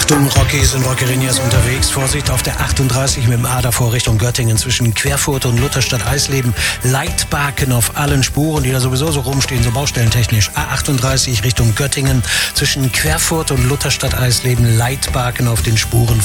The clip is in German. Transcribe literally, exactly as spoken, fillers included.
Achtung, Rockies und Rockerinas unterwegs. Vorsicht auf der achtunddreißig mit dem A davor Richtung Göttingen zwischen Querfurt und Lutherstadt Eisleben. Leitbarken auf allen Spuren, die da sowieso so rumstehen, so baustellentechnisch. A achtunddreißig Richtung Göttingen zwischen Querfurt und Lutherstadt Eisleben. Leitbarken auf den Spuren.